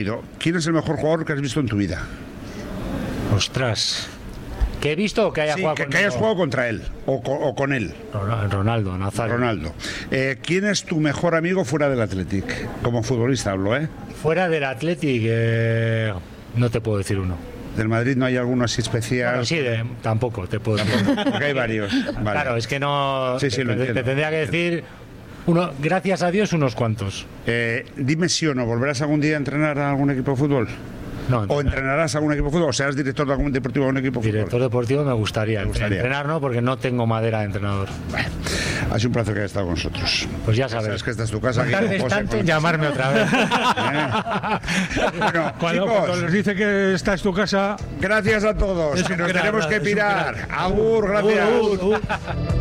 ¿Quién es el mejor jugador que has visto en tu vida? Ostras. ¿Que he visto o que haya jugado que hayas jugado contra él o con él? Ronaldo, Nazario. Ronaldo. ¿Quién es tu mejor amigo fuera del Athletic? Como futbolista hablo, ¿eh? Fuera del Athletic, no te puedo decir uno. ¿Del Madrid no hay alguno así especial? Bueno, sí, tampoco te puedo decir. Porque hay varios. Vale. Claro, es que no... Sí, te tendría que decir... gracias a Dios, unos cuantos. Dime sí o no, ¿volverás algún día a entrenar a algún equipo de fútbol? No, ¿O entrenarás a algún equipo de fútbol? ¿O serás director de algún deportivo de un equipo de fútbol? Director deportivo me gustaría. Entrenar no, porque no tengo madera de entrenador. Bueno, ha sido un placer que hayas estado con nosotros. Pues ya sabes. Sabes que esta es tu casa. No tardes tanto en llamarme otra vez. Bueno, cuando les dice que esta es tu casa... Gracias a todos. Nos tenemos que pirar. Agur, gracias.